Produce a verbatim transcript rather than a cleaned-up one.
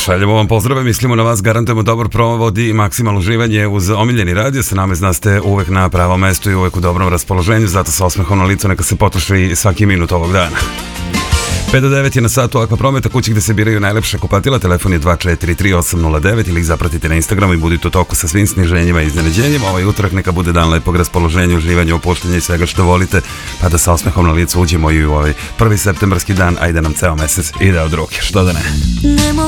Šaljemo vam pozdrave, mislimo na vas, garantujemo dobar provod i maksimalno uživanje uz omiljeni radio. Sa nama da ste uvek na pravom mestu i uvek u dobrom raspoloženju, zato sa osmehom na licu neka se potroši svaki minut ovog dana. pet do devet je na satu Akva Prometa, kući gde se biraju najlepša kupatila. Telefon je dva četiri tri osam nula devet ili ih zapratite na Instagramu i budite u toku sa svim sniženjima i iznenađenjima. Ovaj utorak neka bude dan lepog raspoloženja, uživanja, opuštanja i svega što volite, pa da sa osmehom na licu uđemo i u ovaj prvi septembarski dan, a i da nam ceo mesec ide od ruke, što da ne.